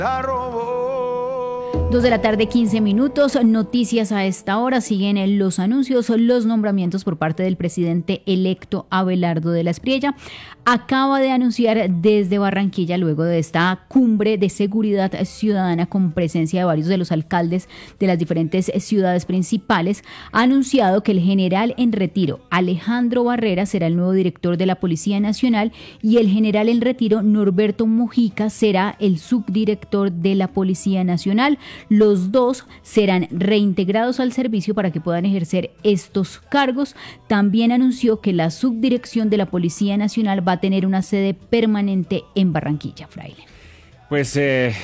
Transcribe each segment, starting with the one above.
2 de la tarde, 15 minutos. Noticias a esta hora. Siguen los anuncios, los nombramientos por parte del presidente electo Abelardo de la Espriella. Acaba de anunciar desde Barranquilla, luego de esta cumbre de seguridad ciudadana con presencia de varios de los alcaldes de las diferentes ciudades principales, ha anunciado que el general en retiro Alejandro Barrera será el nuevo director de la Policía Nacional y el general en retiro Norberto Mojica será el subdirector de la Policía Nacional. Los dos serán reintegrados al servicio para que puedan ejercer estos cargos. También anunció que la subdirección de la Policía Nacional va a tener una sede permanente en Barranquilla, Fraile. Pues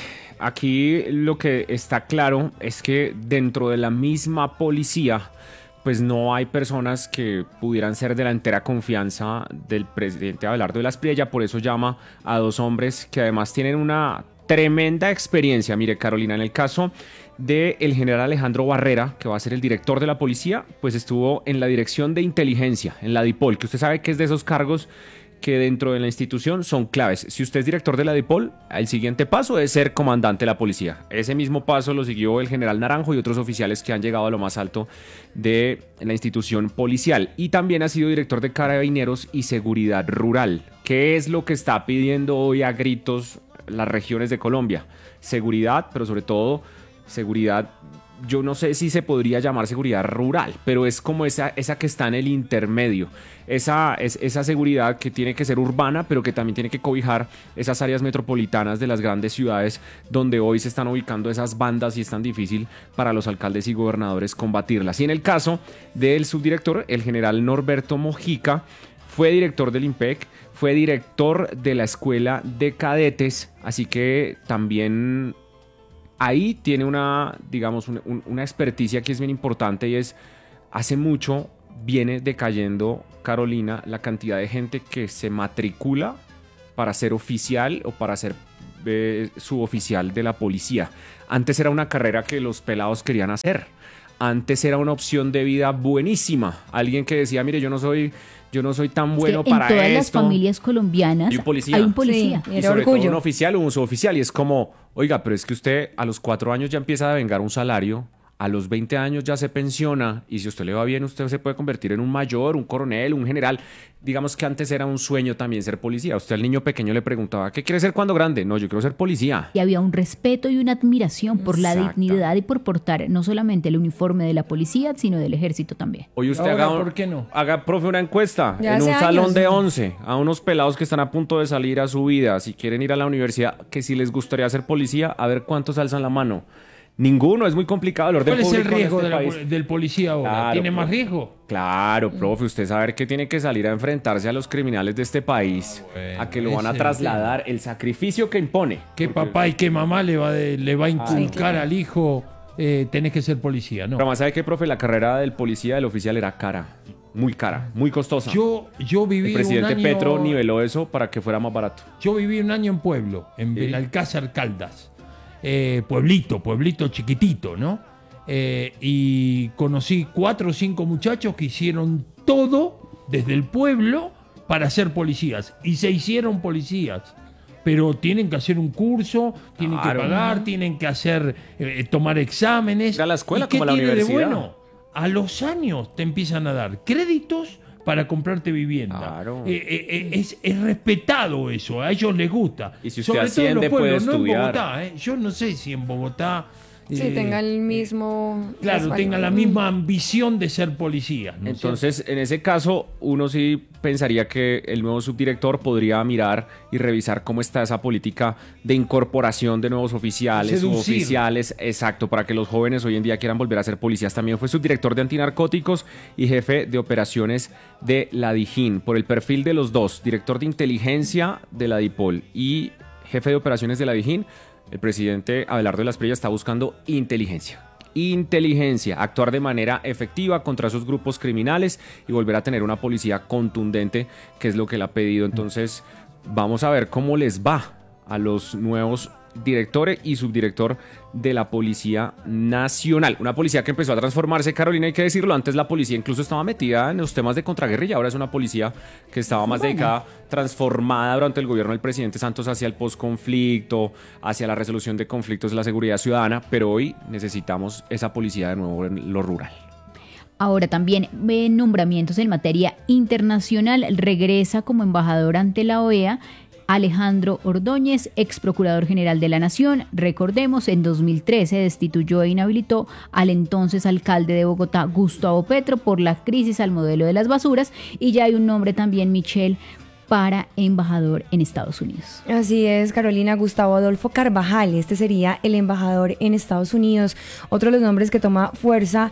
aquí lo que está claro es que dentro de la misma policía pues no hay personas que pudieran ser de la entera confianza del presidente Abelardo de la Espriella, por eso llama a dos hombres que además tienen una tremenda experiencia. Mire, Carolina, en el caso del general Alejandro Barrera, que va a ser el director de la policía, pues estuvo en la dirección de inteligencia, en la DIPOL, que usted sabe que es de esos cargos que dentro de la institución son claves. Si usted es director de la DIPOL, el siguiente paso es ser comandante de la policía. Ese mismo paso lo siguió el general Naranjo y otros oficiales que han llegado a lo más alto de la institución policial. Y también ha sido director de Carabineros y Seguridad Rural. ¿Qué es lo que está pidiendo hoy a gritos las regiones de Colombia? Seguridad, pero sobre todo seguridad, yo no sé si se podría llamar seguridad rural, pero es como esa que está en el intermedio, esa seguridad que tiene que ser urbana, pero que también tiene que cobijar esas áreas metropolitanas de las grandes ciudades donde hoy se están ubicando esas bandas y es tan difícil para los alcaldes y gobernadores combatirlas. Y en el caso del subdirector, el general Norberto Mojica, fue director del IMPEC, fue director de la Escuela de Cadetes, así que también ahí tiene una experticia que es bien importante y es, hace mucho viene decayendo, Carolina, la cantidad de gente que se matricula para ser oficial o para ser suboficial de la policía. Antes era una carrera que los pelados querían hacer. Antes era una opción de vida buenísima. Alguien que decía, mire, yo no soy tan bueno para esto. En todas las familias colombianas hay un policía. Sí, y sobre todo un oficial o un suboficial. Y es como, oiga, pero es que usted a los 4 años ya empieza a devengar un salario, a los 20 años ya se pensiona, y si a usted le va bien, usted se puede convertir en un mayor, un coronel, un general. Digamos que antes era un sueño también ser policía. Usted al niño pequeño le preguntaba, ¿qué quiere ser cuando grande? No, yo quiero ser policía. Y había un respeto y una admiración por la dignidad y por portar no solamente el uniforme de la policía, sino del ejército también. Oye, usted ¿por qué no? haga, profe, una encuesta en un salón de 11 a unos pelados que están a punto de salir a su vida, si quieren ir a la universidad, que si les gustaría ser policía, a ver cuántos alzan la mano. Ninguno, es muy complicado el orden público. ¿Cuál es el riesgo en este del policía ahora? Claro, ¿Tiene más riesgo? Claro, profe, usted sabe que tiene que salir a enfrentarse a los criminales de este país, a que lo van a trasladar, el sacrificio que impone. ¿Qué papá y qué mamá le va a inculcar al hijo? Tenés que ser policía, ¿no? Pero más sabe que, profe, la carrera del policía, del oficial era cara, muy costosa. Yo viví el presidente un año, Petro niveló eso para que fuera más barato. Yo viví un año en Pueblo, en Benalcázar Caldas. Pueblito chiquitito, ¿no? Y conocí 4 o 5 muchachos que hicieron todo desde el pueblo para ser policías y se hicieron policías, pero tienen que hacer un curso, tienen que pagar, tienen que hacer tomar exámenes. Ir a la escuela ¿Y qué como a la tiene universidad? de bueno? A los años te empiezan a dar créditos para comprarte vivienda. Claro. Es respetado eso, a ellos les gusta. Y si usted sobre todo en los asciende, pueblos, puede estudiar. no en Bogotá, yo no sé si en Bogotá tenga el mismo... Claro, tenga la misma ambición de ser policía, ¿no? Entonces, en ese caso, uno sí pensaría que el nuevo subdirector podría mirar y revisar cómo está esa política de incorporación de nuevos oficiales, suboficiales, exacto, para que los jóvenes hoy en día quieran volver a ser policías. También fue subdirector de antinarcóticos y jefe de operaciones de la DIJÍN. Por el perfil de los dos, director de inteligencia de la DIPOL y jefe de operaciones de la DIJÍN, el presidente Abelardo de la Espriella está buscando inteligencia, actuar de manera efectiva contra esos grupos criminales y volver a tener una policía contundente, que es lo que él ha pedido. Entonces, vamos a ver cómo les va a los nuevos director y subdirector de la Policía Nacional. Una policía que empezó a transformarse, Carolina, hay que decirlo. Antes la policía incluso estaba metida en los temas de contraguerrilla. Ahora es una policía que estaba más dedicada, transformada durante el gobierno del presidente Santos hacia el posconflicto, hacia la resolución de conflictos de la seguridad ciudadana. Pero hoy necesitamos esa policía de nuevo en lo rural. Ahora también nombramientos en materia internacional. Regresa como embajador ante la OEA Alejandro Ordóñez, ex procurador general de la Nación. Recordemos, en 2013 destituyó e inhabilitó al entonces alcalde de Bogotá, Gustavo Petro, por la crisis al modelo de las basuras. Y ya hay un nombre también, Michelle, para embajador en Estados Unidos. Así es, Carolina. Gustavo Adolfo Carvajal, este sería el embajador en Estados Unidos. Otro de los nombres que toma fuerza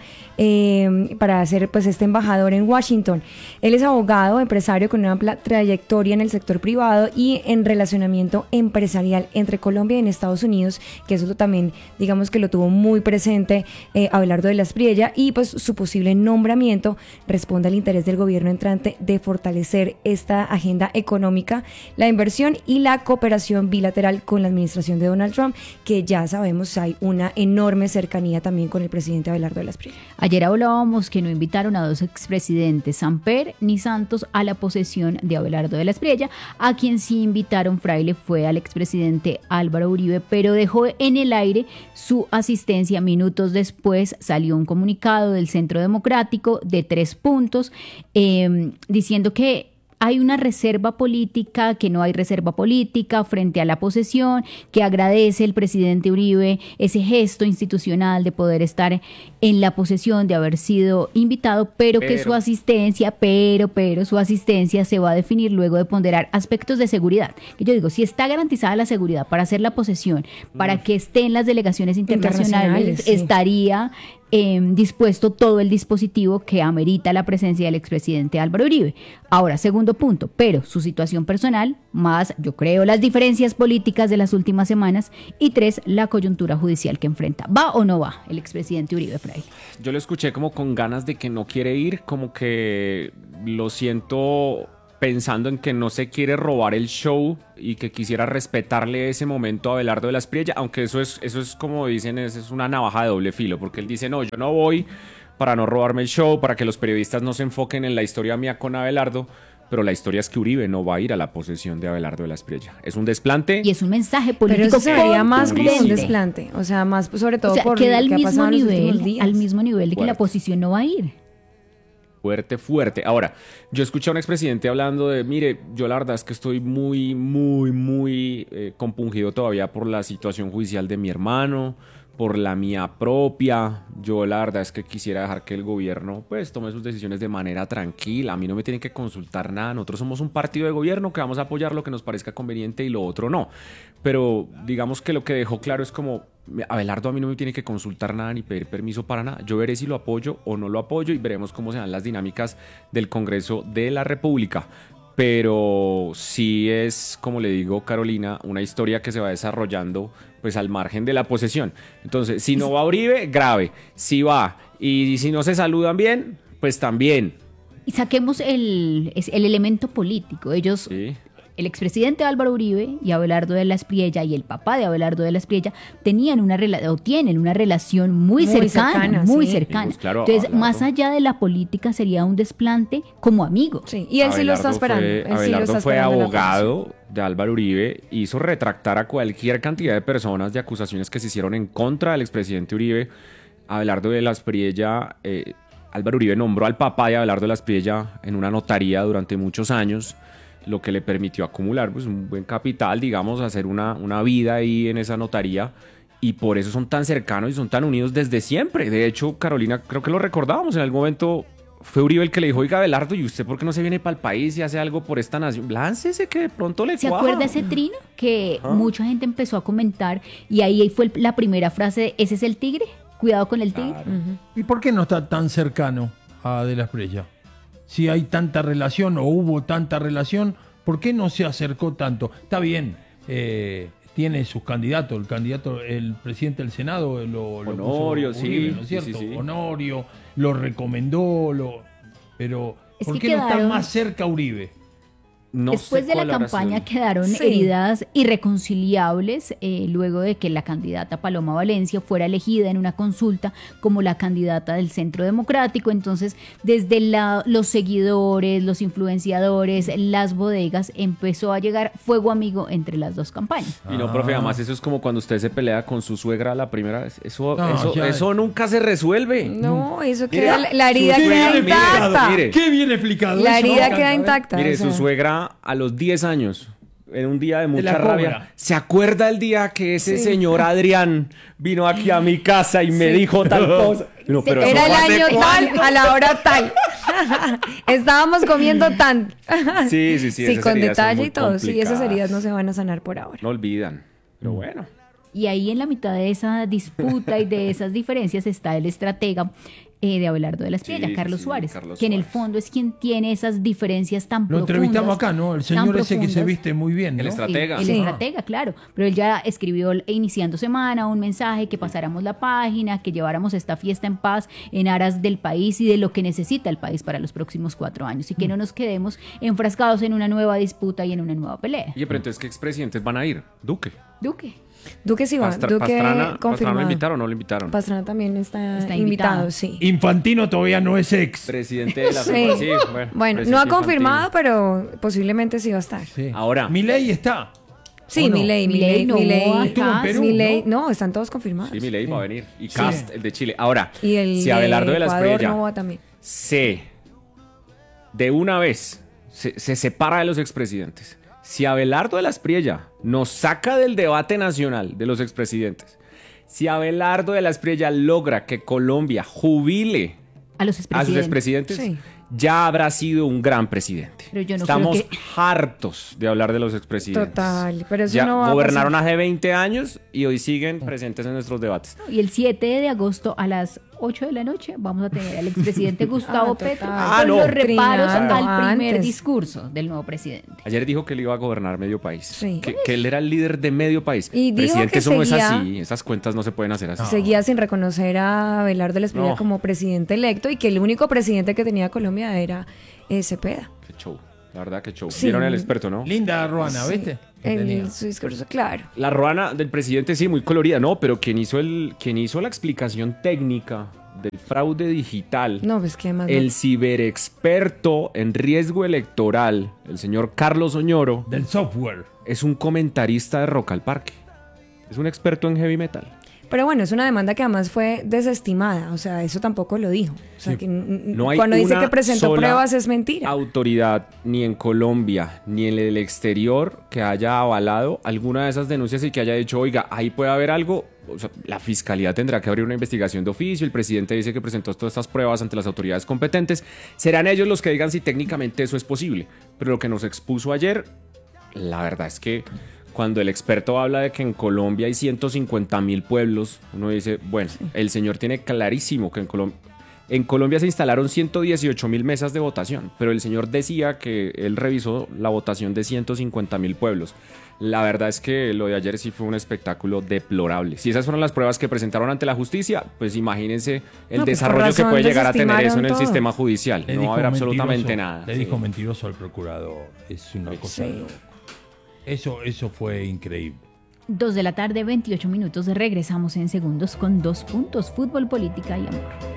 para ser pues este embajador en Washington. Él es abogado, empresario con una amplia trayectoria en el sector privado y en relacionamiento empresarial entre Colombia y en Estados Unidos, que eso también digamos que lo tuvo muy presente Abelardo de la Espriella, y pues su posible nombramiento responde al interés del gobierno entrante de fortalecer esta agenda económica, la inversión y la cooperación bilateral con la administración de Donald Trump, que ya sabemos hay una enorme cercanía también con el presidente Abelardo de la Espriella. Ayer hablábamos que no invitaron a dos expresidentes, Samper ni Santos, a la posesión de Abelardo de la Espriella. A quien sí invitaron, Fraile, fue al expresidente Álvaro Uribe, pero dejó en el aire su asistencia. Minutos después salió un comunicado del Centro Democrático de 3 puntos diciendo que hay una reserva política, que no hay reserva política frente a la posesión, que agradece el presidente Uribe ese gesto institucional de poder estar en la posesión, de haber sido invitado, pero que su asistencia, su asistencia se va a definir luego de ponderar aspectos de seguridad. Que yo digo, si está garantizada la seguridad para hacer la posesión, para que estén las delegaciones internacionales, sí, estaría dispuesto todo el dispositivo que amerita la presencia del expresidente Álvaro Uribe. Ahora, segundo punto, pero su situación personal, más yo creo las diferencias políticas de las últimas semanas, y 3, la coyuntura judicial que enfrenta. ¿Va o no va el expresidente Uribe, Fraile? Yo lo escuché como con ganas de que no quiere ir, como que lo siento pensando en que no se quiere robar el show y que quisiera respetarle ese momento a Abelardo de la Espriella, aunque eso es como dicen, es una navaja de doble filo, porque él dice, no, yo no voy para no robarme el show, para que los periodistas no se enfoquen en la historia mía con Abelardo, pero la historia es que Uribe no va a ir a la posesión de Abelardo de la Espriella. Es un desplante. Y es un mensaje político. Pero eso se vería más como un desplante, o sea, más sobre todo por queda lo que ha pasado en los últimos días. Al mismo nivel de que la posesión no va a ir. Fuerte. Ahora, yo escuché a un expresidente hablando de, mire, yo la verdad es que estoy muy compungido todavía por la situación judicial de mi hermano, por la mía propia. Yo la verdad es que quisiera dejar que el gobierno pues tome sus decisiones de manera tranquila. A mí no me tienen que consultar nada. Nosotros somos un partido de gobierno que vamos a apoyar lo que nos parezca conveniente y lo otro no. Pero digamos que lo que dejó claro es como, Abelardo a mí no me tiene que consultar nada ni pedir permiso para nada. Yo veré si lo apoyo o no lo apoyo y veremos cómo se dan las dinámicas del Congreso de la República. Pero sí es, como le digo, Carolina, una historia que se va desarrollando pues al margen de la posesión. Entonces, si no va Uribe, grave. Si va y si no se saludan bien, pues también. Y saquemos el elemento político. Ellos... Sí. El expresidente Álvaro Uribe y Abelardo de la Espriella y el papá de Abelardo de la Espriella tienen una relación muy cercana. Pues claro, entonces, más allá de la política, sería un desplante como amigo. Sí, y él sí lo está esperando. Abelardo fue abogado de Álvaro Uribe, hizo retractar a cualquier cantidad de personas de acusaciones que se hicieron en contra del expresidente Uribe. Abelardo de la Espriella, Álvaro Uribe nombró al papá de Abelardo de la Espriella en una notaría durante muchos años, lo que le permitió acumular pues un buen capital, digamos, hacer una vida ahí en esa notaría, y por eso son tan cercanos y son tan unidos desde siempre. De hecho, Carolina, creo que lo recordábamos en algún momento, fue Uribe el que le dijo, oiga, Abelardo, ¿y usted por qué no se viene para el país y hace algo por esta nación? Láncese que de pronto le cuaja. ¿Se acuerda ese trino que mucha gente empezó a comentar y ahí fue la primera frase de, ¿ese es el tigre? Cuidado con el tigre. Claro. ¿Y por qué no está tan cercano a De la Espriella? Si hay tanta relación o hubo tanta relación, ¿por qué no se acercó tanto? Está bien, tiene sus candidatos, el presidente del Senado, Honorio, puso Uribe, sí, ¿no es cierto? sí. Honorio, lo recomendó, pero es ¿por que qué no está más cerca Uribe? No Después sé de la cuál habrá campaña sido. quedaron Sí. heridas irreconciliables luego de que la candidata Paloma Valencia fuera elegida en una consulta como la candidata del Centro Democrático. Entonces, desde los seguidores, los influenciadores, las bodegas, empezó a llegar fuego amigo entre las dos campañas. Y no, profe, además eso es como cuando usted se pelea con su suegra la primera vez. No, ya- Eso nunca se resuelve. No, eso Mire, queda, la herida su queda suegra, intacta. mire. Qué bien explicado. La eso, herida ¿no? queda A ver. intacta. Mire, o sea. su suegra a los 10 años, en un día de mucha la cobra. rabia, ¿se acuerda el día que ese señor Adrián vino aquí a mi casa y me dijo tal cosa? No, pero eso Era el fue hace año tal, a la hora tal. Estábamos comiendo tan. Sí, Sí, esas con heridas son detalle muy y todo. Sí, esas complicadas. heridas no se van a sanar por ahora. No olvidan, pero bueno. Y ahí en la mitad de esa disputa y de esas diferencias está el estratega de Abelardo de la Espriella, Sí, sí, Carlos sí, Suárez, Carlos que en el Suárez. fondo es quien tiene esas diferencias tan Lo profundas. entrevistamos acá, ¿no? El señor tan ese que se profundas. viste muy bien, ¿no? El estratega. El Sí. estratega, claro. Pero él ya escribió iniciando semana un mensaje que pasáramos la página, que lleváramos esta fiesta en paz en aras del país y de lo que necesita el país para los próximos 4 años. Y que no nos quedemos enfrascados en una nueva disputa y en una nueva pelea. Oye, pero entonces, ¿qué expresidentes van a ir? Duque. Duque. Duque sí va. Duque ¿Pastrana confirmado. lo invitaron o no lo invitaron? Pastrana también está, Está invitado, invitado. sí. Infantino todavía no es ex. Presidente de la Sí. Sí, bueno, Bueno, no presidente ha confirmado, infantil. pero posiblemente sí va a estar. Sí. Ahora. Milei está. Sí, ¿O no? Milei, Milei no, Estuvo en Perú, Milei, ¿no? no, están todos confirmados. Sí, Milei va a venir. Y Sí. Cast, el de Chile. Ahora, Y el si Abelardo de la Ecuador Espriella no va también. de una vez se separa de los expresidentes. Si Abelardo de la Espriella nos saca del debate nacional de los expresidentes, si Abelardo de la Espriella logra que Colombia jubile A los a sus expresidentes. expresidentes, Sí. ya habrá sido un gran presidente. Pero yo no Estamos creo que- hartos de hablar de los expresidentes. Total, pero eso ya no va a gobernaron pasar. hace 20 años y hoy siguen presentes en nuestros debates. Y el 7 de agosto a las 8 de la noche vamos a tener al expresidente Gustavo total. Petro Ah, con no. los reparos Trinando al primer antes. discurso del nuevo presidente. Ayer dijo que él iba a gobernar medio país. Sí. Que él era el líder de medio país. Y dijo Presidente, que eso no es seguía- así. Esas cuentas no se pueden hacer así. Seguía sin reconocer a Abelardo de la Espriella No. como presidente electo y que el único presidente que tenía Colombia era Cepeda. Qué show. La verdad, qué show. Sí. Vieron el experto, ¿no? Linda Ruana, ¿viste? Que tenía. En su discurso, claro. La ruana del presidente, sí, muy colorida, ¿no? Pero quien hizo la explicación técnica del fraude digital, No, pues que además el ciberexperto en riesgo electoral, el señor Carlos Oñoro, Del software. es un comentarista de Rock al Parque. Es un experto en heavy metal. Pero bueno, es una demanda que además fue desestimada, o sea, eso tampoco lo dijo. O sea, que No hay cuando dice una que presentó sola pruebas es mentira. autoridad, ni en Colombia, ni en el exterior, que haya avalado alguna de esas denuncias y que haya dicho, oiga, ahí puede haber algo. O sea, la fiscalía tendrá que abrir una investigación de oficio. El presidente dice que presentó todas estas pruebas ante las autoridades competentes. Serán ellos los que digan si técnicamente eso es posible. Pero lo que nos expuso ayer, la verdad es que cuando el experto habla de que en Colombia hay 150.000 pueblos, uno dice, bueno, el señor tiene clarísimo que en Colombia se instalaron 118.000 mesas de votación, pero el señor decía que él revisó la votación de 150.000 pueblos. La verdad es que lo de ayer sí fue un espectáculo deplorable. Si esas fueron las pruebas que presentaron ante la justicia, pues imagínense el No, pues, desarrollo con que razón puede llegar a tener eso en el desestimaron todo. sistema judicial. No va a haber absolutamente nada. Le Sí. dijo mentiroso al procurador. Es una cosa Sí. loca. Eso fue increíble. 2 de la tarde, 28 minutos. Regresamos en segundos con 2 puntos: fútbol, política y amor.